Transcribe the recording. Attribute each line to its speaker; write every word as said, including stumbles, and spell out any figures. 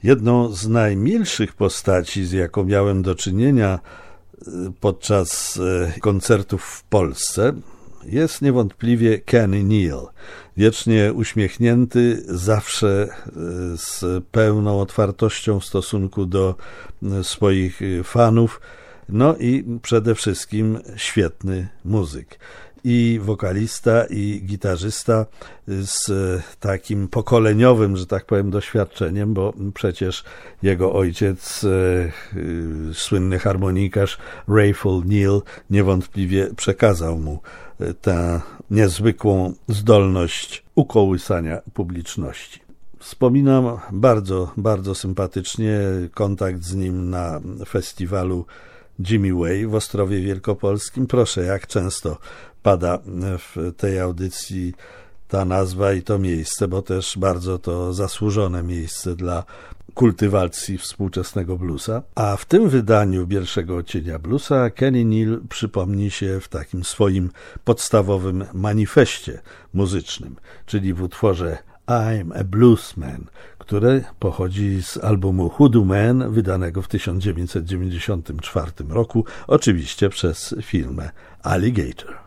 Speaker 1: Jedną z najmilszych postaci, z jaką miałem do czynienia podczas koncertów w Polsce, jest niewątpliwie Kenny Neal. Wiecznie uśmiechnięty, zawsze z pełną otwartością w stosunku do swoich fanów, no i przede wszystkim świetny muzyk. I wokalista, i gitarzysta z takim pokoleniowym, że tak powiem, doświadczeniem, bo przecież jego ojciec, słynny harmonikarz Rayful Neal, niewątpliwie przekazał mu tę niezwykłą zdolność ukołysania publiczności. Wspominam bardzo, bardzo sympatycznie kontakt z nim na festiwalu Jimmy Way w Ostrowie Wielkopolskim. Proszę, jak często pada w tej audycji ta nazwa i to miejsce, bo też bardzo to zasłużone miejsce dla kultywacji współczesnego bluesa. A w tym wydaniu pierwszego odcienia bluesa Kenny Neal przypomni się w takim swoim podstawowym manifestie muzycznym, czyli w utworze I'm a Bluesman, który pochodzi z albumu Hoodoo Man, wydanego w tysiąc dziewięćset dziewięćdziesiątym czwartym roku, oczywiście przez firmę Alligator.